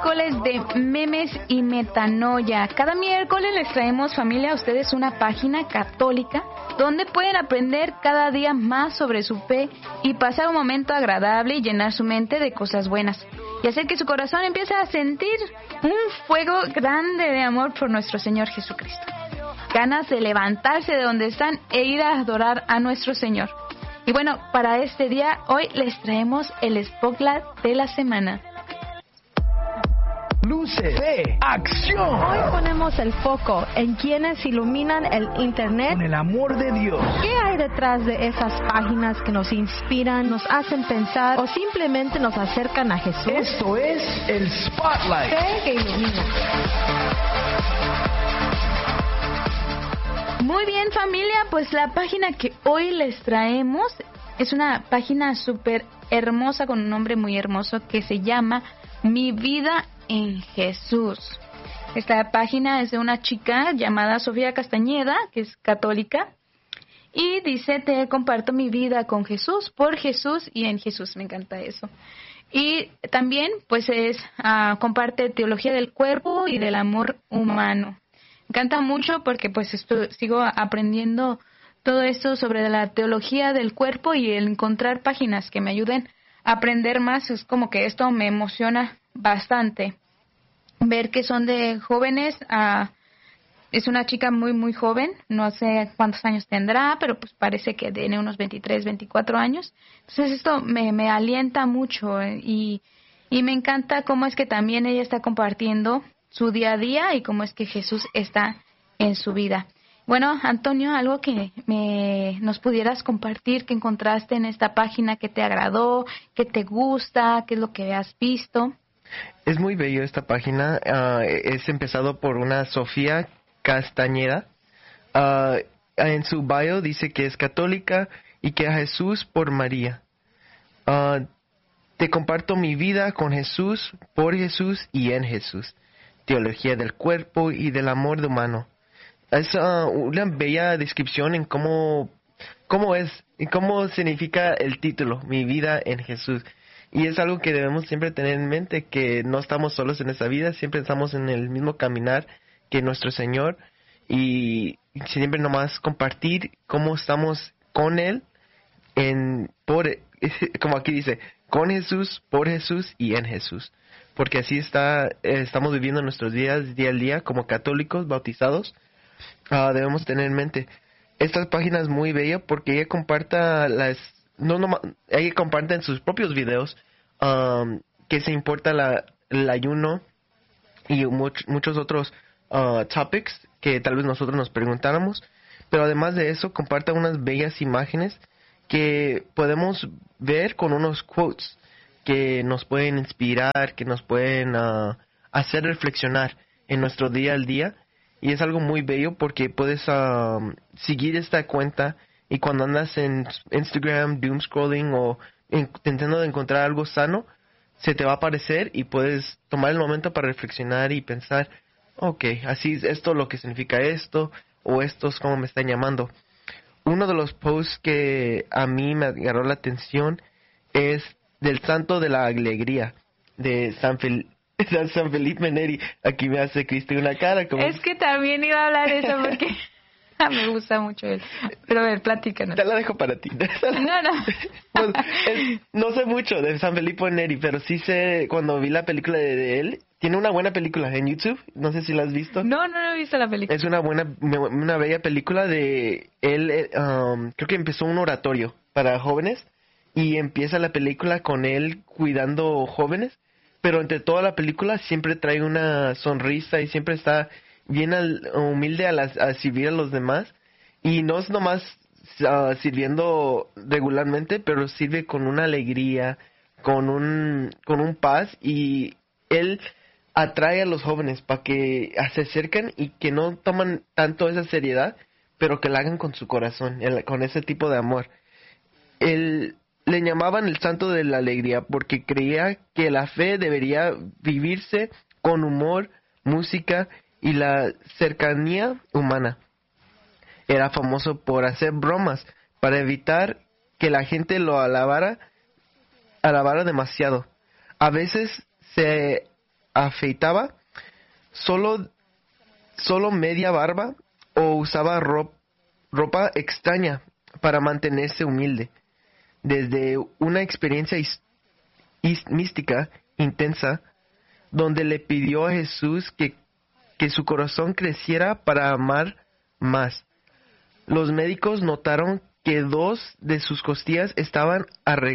miércoles de memes y metanoia. Cada miércoles les traemos, familia, a ustedes una página católica donde pueden aprender cada día más sobre su fe y pasar un momento agradable y llenar su mente de cosas buenas. Y hacer que su corazón empiece a sentir un fuego grande de amor por nuestro Señor Jesucristo. Ganas de levantarse de donde están e ir a adorar a nuestro Señor. Y bueno, para este día, hoy les traemos el Spotlight de la semana. Luces de acción. Hoy ponemos el foco en quienes iluminan el Internet Con el amor de Dios. ¿Qué hay detrás de esas páginas que nos inspiran, nos hacen pensar o simplemente nos acercan a Jesús? Esto es el Spotlight. Fe que ilumina. Muy bien, familia, pues la página que hoy les traemos es una página súper hermosa con un nombre muy hermoso que se llama Mi Vida en Jesús. Esta página es de una chica llamada Sofía Castañeda, que es católica, y dice: te comparto mi vida con Jesús, por Jesús y en Jesús. Me encanta eso. Y también pues comparte teología del cuerpo y del amor humano. Me encanta mucho porque pues sigo aprendiendo todo esto sobre la teología del cuerpo, y el encontrar páginas que me ayuden a aprender más es como que esto me emociona bastante. Ver que son de jóvenes, es una chica muy muy joven, no sé cuántos años tendrá, pero pues parece que tiene unos 23, 24 años. Entonces esto me alienta mucho, y me encanta cómo es que también ella está compartiendo su día a día y cómo es que Jesús está en su vida. Bueno, Antonio, algo que nos pudieras compartir que encontraste en esta página, que te agradó, que te gusta, qué es lo que has visto. Es muy bello esta página. Es empezado por una Sofía Castañeda. En su bio dice que es católica y que a Jesús por María. Te comparto mi vida con Jesús, por Jesús y en Jesús. Teología del cuerpo y del amor humano. Es una bella descripción en cómo es y cómo significa el título, Mi Vida en Jesús. Y es algo que debemos siempre tener en mente, que no estamos solos en esta vida, siempre estamos en el mismo caminar que nuestro Señor, y siempre nomás compartir cómo estamos con Él, como aquí dice, con Jesús, por Jesús y en Jesús. Porque así estamos viviendo nuestros días día al día como católicos bautizados. Debemos tener en mente. Esta página es muy bella porque ella ella comparte en sus propios videos que se importa el ayuno y muchos otros topics que tal vez nosotros nos preguntáramos. Pero además de eso, comparte unas bellas imágenes que podemos ver con unos quotes que nos pueden inspirar, que nos pueden hacer reflexionar en nuestro día al día. Y es algo muy bello porque puedes seguir esta cuenta, y cuando andas en Instagram doom scrolling o intentando encontrar algo sano, se te va a aparecer y puedes tomar el momento para reflexionar y pensar, ok, así es esto lo que significa esto, o esto es como me están llamando. Uno de los posts que a mí me agarró la atención es del Santo de la Alegría, de San Felipe Neri. Aquí me hace Cristi una cara. Como... Es que también iba a hablar de eso porque me gusta mucho él. Pero a ver, platícanos. Te la dejo para ti. No. Pues, no sé mucho de San Felipe Neri, pero sí sé, cuando vi la película de él, tiene una buena película en YouTube, no sé si la has visto. No he visto la película. Es una bella película de él, creo que empezó un oratorio para jóvenes, y empieza la película con él cuidando jóvenes, pero entre toda la película siempre trae una sonrisa y siempre está bien humilde a servir a los demás, y no es nomás sirviendo regularmente, pero sirve con una alegría, con un paz, y él atrae a los jóvenes para que se acerquen y que no toman tanto esa seriedad, pero que la hagan con su corazón, con ese tipo de amor. Le llamaban el Santo de la Alegría porque creía que la fe debería vivirse con humor, música y la cercanía humana. Era famoso por hacer bromas para evitar que la gente lo alabara demasiado. A veces se afeitaba solo media barba o usaba ropa extraña para mantenerse humilde. Desde una experiencia mística intensa, donde le pidió a Jesús que su corazón creciera para amar más. Los médicos notaron que 2 de sus costillas estaban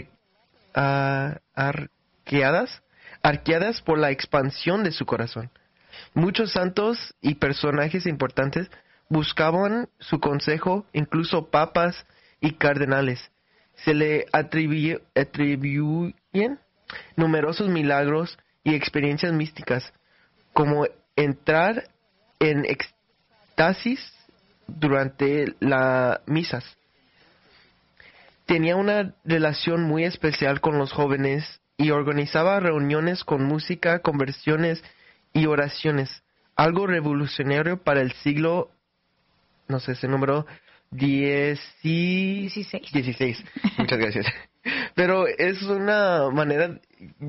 arqueadas por la expansión de su corazón. Muchos santos y personajes importantes buscaban su consejo, incluso papas y cardenales. Se le atribuyen numerosos milagros y experiencias místicas, como entrar en éxtasis durante las misas. Tenía una relación muy especial con los jóvenes y organizaba reuniones con música, conversiones y oraciones, algo revolucionario para el siglo, no sé, ese número 16. Muchas gracias. Pero es una manera,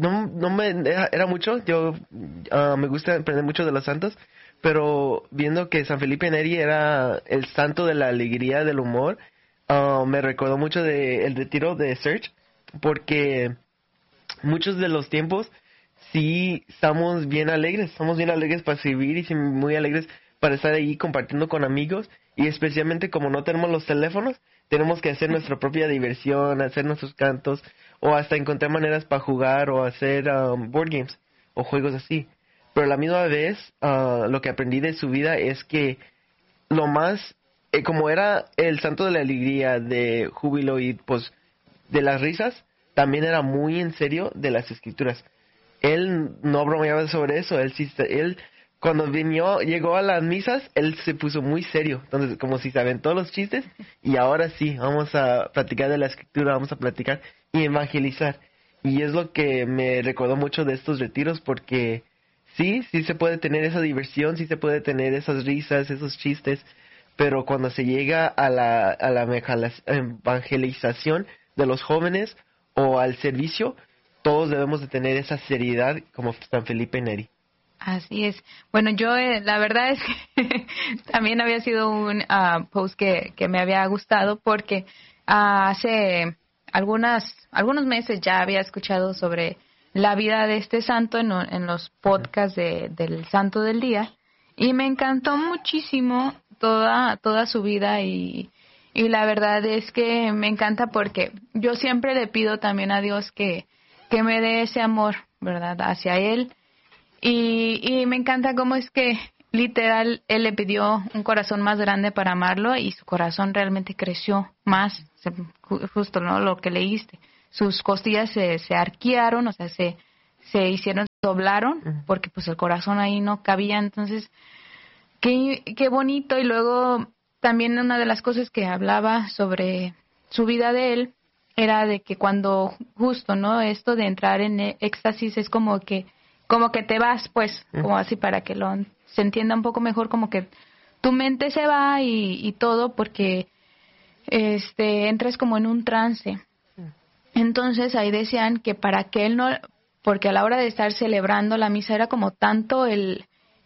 era mucho, yo me gusta aprender mucho de los santos, pero viendo que San Felipe Neri era el santo de la alegría, del humor, me recordó mucho del retiro de Search, porque muchos de los tiempos sí somos bien alegres para servir y muy alegres para estar ahí compartiendo con amigos, y especialmente como no tenemos los teléfonos, tenemos que hacer nuestra propia diversión, hacer nuestros cantos, o hasta encontrar maneras para jugar o hacer board games o juegos así. Pero a la misma vez, lo que aprendí de su vida es que lo más, como era el santo de la alegría, de júbilo y pues de las risas, también era muy en serio de las escrituras. Él no bromeaba sobre eso, él cuando llegó a las misas, él se puso muy serio, entonces como si se aventó los chistes, y ahora sí, vamos a platicar de la escritura, vamos a platicar y evangelizar. Y es lo que me recordó mucho de estos retiros, porque sí se puede tener esa diversión, sí se puede tener esas risas, esos chistes, pero cuando se llega a la evangelización de los jóvenes o al servicio, todos debemos de tener esa seriedad como San Felipe Neri. Así es. Bueno, yo la verdad es que también había sido un post que me había gustado, porque hace algunos meses ya había escuchado sobre la vida de este santo en los podcasts del Santo del Día, y me encantó muchísimo toda su vida, y la verdad es que me encanta porque yo siempre le pido también a Dios que me dé ese amor, ¿verdad?, hacia Él. Y me encanta cómo es que literal Él le pidió un corazón más grande para amarlo, y su corazón realmente creció más, justo, ¿no?, lo que leíste. Sus costillas se arquearon, o sea, se doblaron, porque pues el corazón ahí no cabía. Entonces, qué bonito. Y luego también una de las cosas que hablaba sobre su vida de él era de que cuando justo, ¿no?, esto de entrar en éxtasis es como que te vas, pues, como así para que se entienda un poco mejor, como que tu mente se va y todo, porque entras como en un trance. Entonces ahí decían que para que él no, porque a la hora de estar celebrando la misa era como tanto el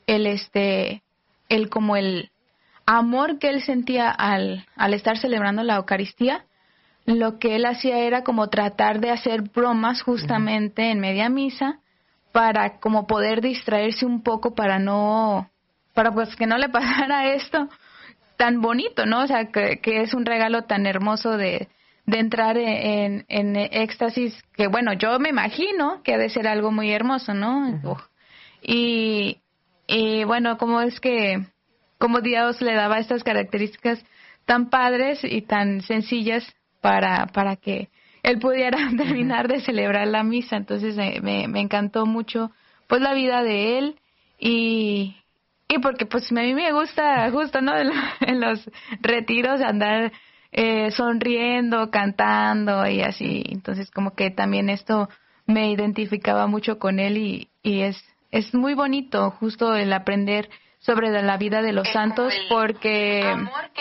amor que él sentía al estar celebrando la Eucaristía, lo que él hacía era como tratar de hacer bromas justamente en media misa, para como poder distraerse un poco, para pues que no le pasara esto tan bonito, ¿no? O sea, que es un regalo tan hermoso de entrar en éxtasis, que bueno, yo me imagino que ha de ser algo muy hermoso, ¿no? Uh-huh. Y bueno, cómo Dios le daba estas características tan padres y tan sencillas para que él pudiera terminar de celebrar la misa. Entonces me encantó mucho pues la vida de él, y porque pues a mí me gusta justo, ¿no?, en los retiros andar sonriendo, cantando y así. Entonces como que también esto me identificaba mucho con él, y es muy bonito justo el aprender sobre la vida de los santos, porque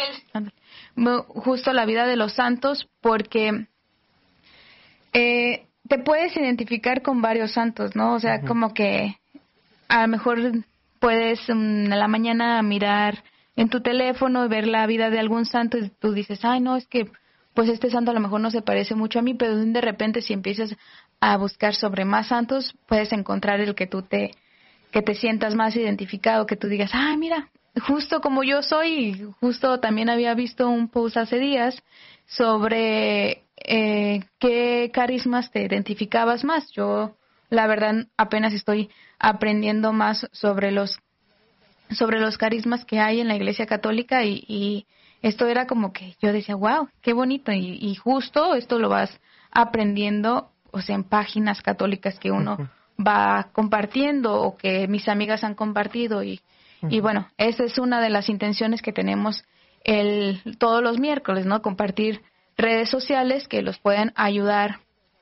justo la vida de los santos, porque te puedes identificar con varios santos, ¿no? O sea, como que a lo mejor puedes en la mañana mirar en tu teléfono, ver la vida de algún santo y tú dices, ay, no, es que pues este santo a lo mejor no se parece mucho a mí, pero de repente si empiezas a buscar sobre más santos, puedes encontrar el que que te sientas más identificado, que tú digas, ay, mira, justo como yo soy, justo también había visto un post hace días sobre qué carismas te identificabas más. Yo, la verdad, apenas estoy aprendiendo más sobre los carismas que hay en la Iglesia Católica y esto era como que yo decía, wow, qué bonito, y justo esto lo vas aprendiendo, o sea, en páginas católicas que uno va compartiendo o que mis amigas han compartido y bueno, esa es una de las intenciones que tenemos todos los miércoles, ¿no? Compartir redes sociales que los puedan ayudar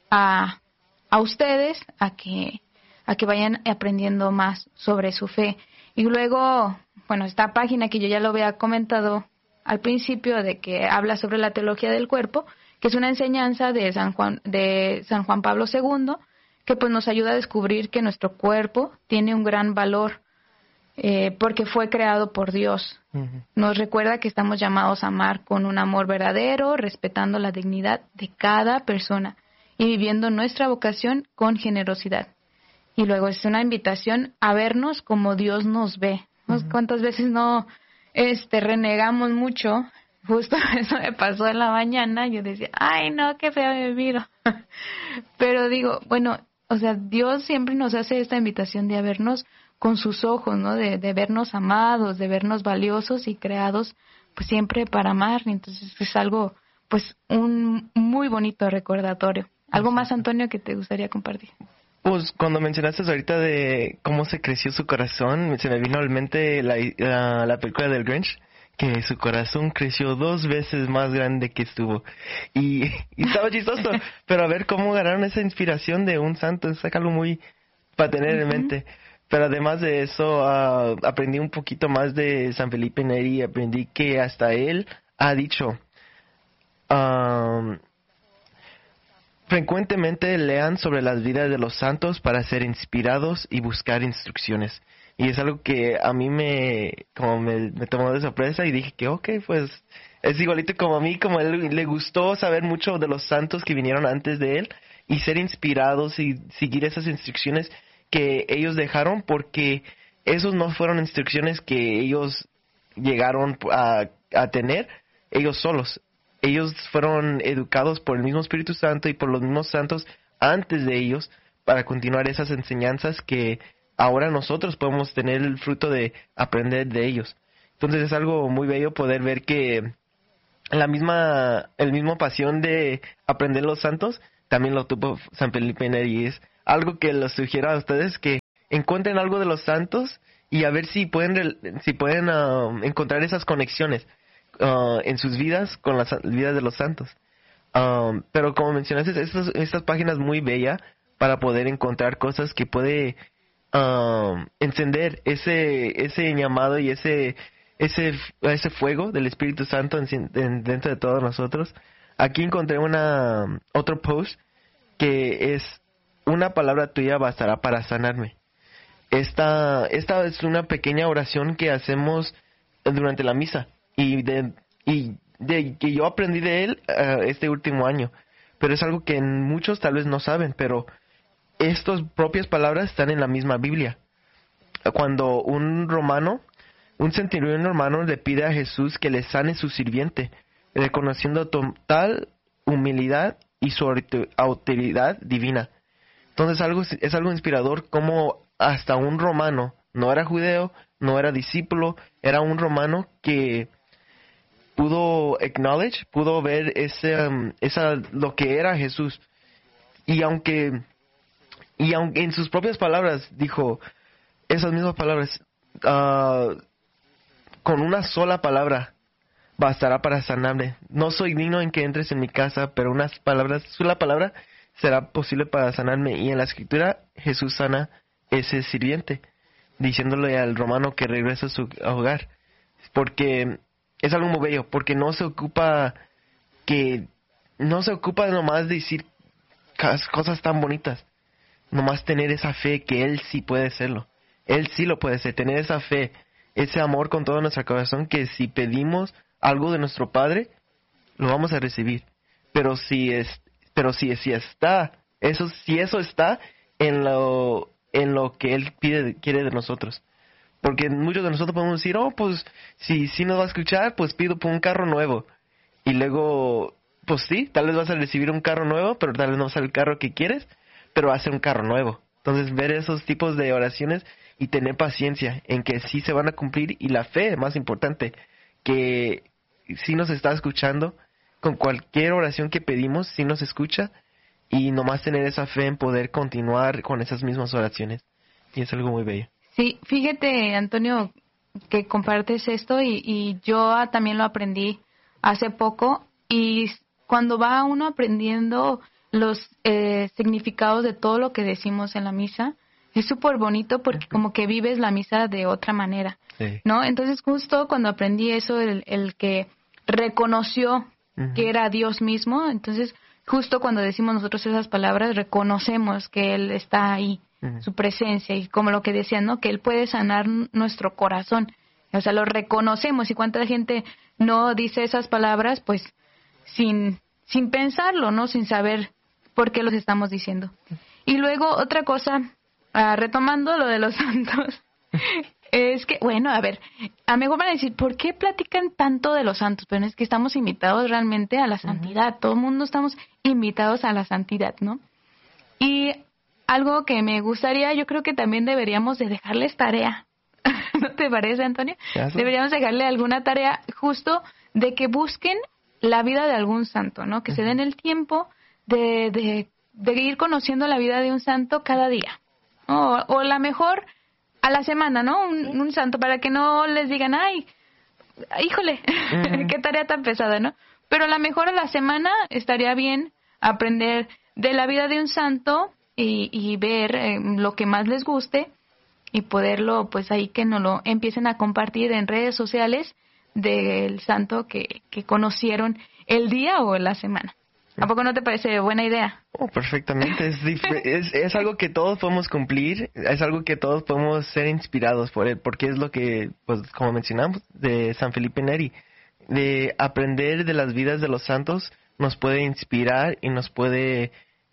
a ustedes a que vayan aprendiendo más sobre su fe. Y luego, bueno, esta página que yo ya lo había comentado al principio, de que habla sobre la teología del cuerpo, que es una enseñanza de San Juan Pablo II, que pues nos ayuda a descubrir que nuestro cuerpo tiene un gran valor porque fue creado por Dios. Nos recuerda que estamos llamados a amar con un amor verdadero, respetando la dignidad de cada persona y viviendo nuestra vocación con generosidad. Y luego es una invitación a vernos como Dios nos ve. ¿Cuántas veces no renegamos mucho? Justo eso me pasó en la mañana. Yo decía, ay, no, qué feo me miro. Pero digo, bueno, o sea, Dios siempre nos hace esta invitación de a vernos con sus ojos, ¿no? De vernos amados, de vernos valiosos y creados, pues siempre para amar. Entonces es algo, pues, un muy bonito recordatorio. ¿Algo más, Antonio, que te gustaría compartir? Pues cuando mencionaste ahorita de cómo se creció su corazón, se me vino a la mente la película del Grinch, que su corazón creció 2 veces más grande que estuvo. Y estaba chistoso, pero a ver cómo ganaron esa inspiración de un santo, es algo muy para tener en mente. Pero además de eso, aprendí un poquito más de San Felipe Neri, aprendí que hasta él ha dicho... frecuentemente lean sobre las vidas de los santos para ser inspirados y buscar instrucciones. Y es algo que a mí me tomó de sorpresa y dije que pues es igualito como a mí, como a él le gustó saber mucho de los santos que vinieron antes de él y ser inspirados y seguir esas instrucciones que ellos dejaron, porque esos no fueron instrucciones que ellos llegaron a tener ellos solos. Ellos fueron educados por el mismo Espíritu Santo y por los mismos santos antes de ellos para continuar esas enseñanzas que ahora nosotros podemos tener el fruto de aprender de ellos. Entonces es algo muy bello poder ver que el mismo pasión de aprender los santos también lo tuvo San Felipe Neri. Es algo que les sugiero a ustedes, que encuentren algo de los santos y a ver si pueden encontrar esas conexiones en sus vidas con las vidas de los santos. Pero como mencionaste, estas páginas muy bellas para poder encontrar cosas que puede encender ese llamado y ese fuego del Espíritu Santo dentro de todos nosotros. Aquí encontré otro post que es: una palabra tuya bastará para sanarme. Esta es una pequeña oración que hacemos durante la misa y que yo aprendí de él este último año, pero es algo que muchos tal vez no saben, pero estas propias palabras están en la misma Biblia. Cuando un centurión romano le pide a Jesús que le sane su sirviente, reconociendo total humildad y su autoridad divina. Entonces es algo inspirador como hasta un romano, no era judeo, no era discípulo, era un romano que pudo ver lo que era Jesús. Y aunque en sus propias palabras dijo esas mismas palabras, con una sola palabra bastará para sanarme. No soy digno en que entres en mi casa, pero sola palabra será posible para sanarme. Y en la escritura Jesús sana ese sirviente, diciéndole al romano que regrese a su hogar, porque es algo muy bello, porque no se ocupa nomás de decir cosas tan bonitas, nomás tener esa fe que él sí puede hacerlo. Él sí lo puede hacer. Tener esa fe, ese amor con todo nuestro corazón, que si pedimos algo de nuestro Padre, lo vamos a recibir. Pero si está en lo que Él quiere de nosotros. Porque muchos de nosotros podemos decir, pues si nos va a escuchar, pues pido por un carro nuevo. Y luego, pues sí, tal vez vas a recibir un carro nuevo, pero tal vez no sea el carro que quieres, pero va a ser un carro nuevo. Entonces, ver esos tipos de oraciones y tener paciencia en que sí se van a cumplir, y la fe, más importante, que sí nos está escuchando. Con cualquier oración que pedimos, sí nos escucha, y nomás tener esa fe en poder continuar con esas mismas oraciones. Y es algo muy bello. Sí, fíjate, Antonio, que compartes esto y yo también lo aprendí hace poco, y cuando va uno aprendiendo los significados de todo lo que decimos en la misa, es súper bonito porque como que vives la misa de otra manera, Sí. ¿no? Entonces justo cuando aprendí eso, el que reconoció que era Dios mismo, entonces justo cuando decimos nosotros esas palabras, reconocemos que Él está ahí, su presencia, y como lo que decían, ¿no? Que Él puede sanar nuestro corazón. O sea, lo reconocemos, y cuánta gente no dice esas palabras, pues, sin pensarlo, ¿no? Sin saber por qué los estamos diciendo. Y luego, otra cosa, retomando lo de los santos, es que, bueno, a ver, a lo mejor van a decir, ¿por qué platican tanto de los santos? Pero es que estamos invitados realmente a la santidad. Todo el mundo estamos invitados a la santidad, ¿no? Y algo que me gustaría, yo creo que también deberíamos de dejarles tarea. ¿No te parece, Antonio? Deberíamos dejarle alguna tarea justo de que busquen la vida de algún santo, ¿no? Que se den el tiempo de ir conociendo la vida de un santo cada día. O la mejor a la semana, ¿no? Un santo, para que no les digan, ay, híjole, qué tarea tan pesada, ¿no? Pero a lo mejor a la semana estaría bien aprender de la vida de un santo y ver lo que más les guste, y poderlo, pues ahí que nos lo empiecen a compartir en redes sociales del santo que conocieron el día o la semana. ¿A poco no te parece buena idea? Perfectamente. Es algo que todos podemos cumplir, es algo que todos podemos ser inspirados por él, porque es lo que, pues como mencionamos, de San Felipe Neri, de aprender de las vidas de los santos, nos puede inspirar y nos puede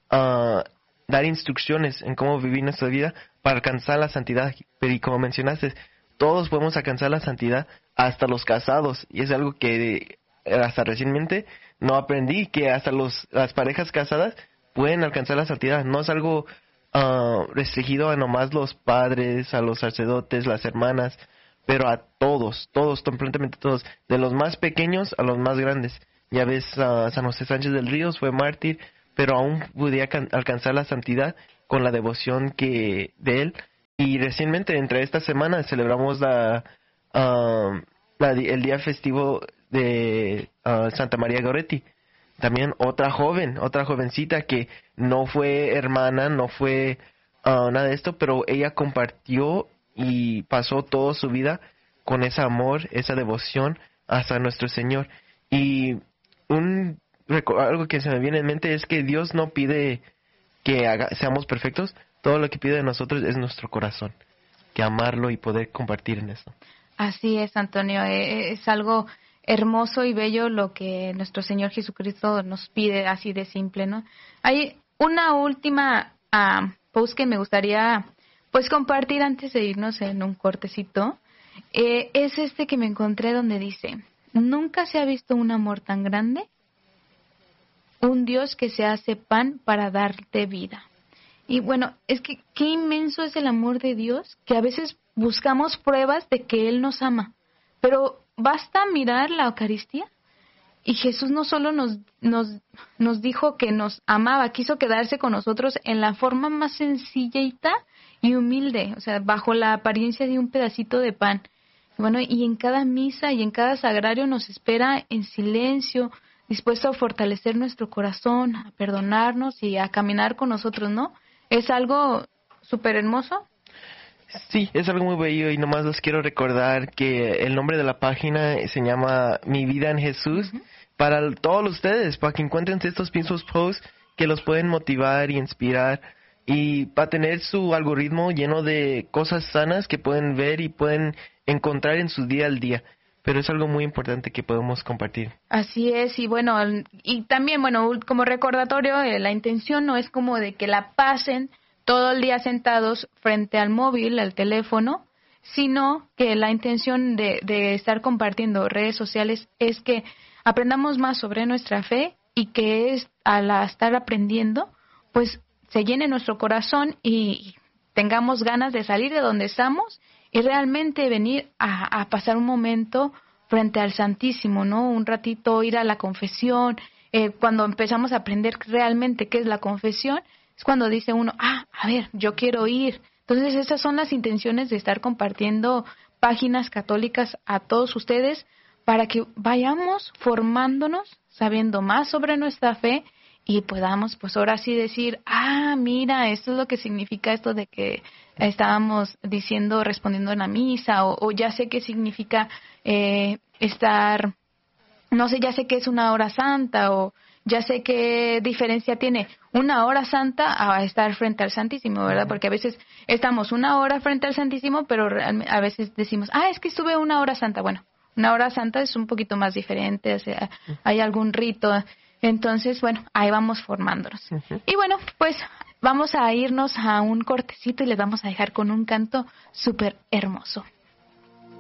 dar instrucciones en cómo vivir nuestra vida para alcanzar la santidad. Pero y como mencionaste, todos podemos alcanzar la santidad, hasta los casados, y es algo que hasta recientemente no aprendí, que hasta las parejas casadas pueden alcanzar la santidad. No es algo restringido a nomás los padres, a los sacerdotes, las hermanas, pero a todos, completamente todos, de los más pequeños a los más grandes. Ya ves, San José Sánchez del Ríos fue mártir, pero aún podía alcanzar la santidad con la devoción de él. Y recientemente, entre esta semana, celebramos el día festivo de Santa María Goretti. También otra jovencita que no fue hermana, no fue nada de esto, pero ella compartió y pasó toda su vida con ese amor, esa devoción hacia nuestro Señor. Y algo que se me viene en mente es que Dios no pide que seamos perfectos, todo lo que pide de nosotros es nuestro corazón, que amarlo y poder compartir en eso. Así es, Antonio, es algo hermoso y bello lo que nuestro Señor Jesucristo nos pide, así de simple, ¿no? Hay una última post que me gustaría pues compartir antes de irnos en un cortecito. Es este que me encontré, donde dice: nunca se ha visto un amor tan grande, un Dios que se hace pan para darte vida. Y bueno, es que qué inmenso es el amor de Dios, que a veces buscamos pruebas de que Él nos ama, pero basta mirar la Eucaristía y Jesús no solo nos dijo que nos amaba, quiso quedarse con nosotros en la forma más sencillita y humilde, o sea, bajo la apariencia de un pedacito de pan. Bueno, y en cada misa y en cada sagrario nos espera en silencio, dispuesto a fortalecer nuestro corazón, a perdonarnos y a caminar con nosotros, ¿no? Es algo súper hermoso. Sí, es algo muy bello, y nomás les quiero recordar que el nombre de la página se llama Mi Vida en Jesús. Para todos ustedes, para que encuentren estos mismos posts que los pueden motivar y inspirar y va a tener su algoritmo lleno de cosas sanas que pueden ver y pueden encontrar en su día al día. Pero es algo muy importante que podemos compartir. Así es, y bueno, y también, bueno, como recordatorio, la intención no es como de que la pasen todo el día sentados frente al móvil, al teléfono, sino que la intención de estar compartiendo redes sociales es que aprendamos más sobre nuestra fe y que al estar aprendiendo, pues se llene nuestro corazón y tengamos ganas de salir de donde estamos y realmente venir a pasar un momento frente al Santísimo, ¿no? Un ratito ir a la confesión. Cuando empezamos a aprender realmente qué es la confesión, es cuando dice uno, a ver, yo quiero ir. Entonces, esas son las intenciones de estar compartiendo páginas católicas a todos ustedes para que vayamos formándonos, sabiendo más sobre nuestra fe y podamos, pues ahora sí decir, mira, esto es lo que significa esto de que estábamos diciendo, respondiendo en la misa, o ya sé qué significa estar, no sé, ya sé qué es una hora santa, o ya sé qué diferencia tiene una hora santa a estar frente al Santísimo, ¿verdad? Porque a veces estamos una hora frente al Santísimo, pero a veces decimos, es que estuve una hora santa. Bueno, una hora santa es un poquito más diferente, o sea, hay algún rito. Entonces, bueno, ahí vamos formándonos. Y bueno, pues vamos a irnos a un cortecito y les vamos a dejar con un canto súper hermoso.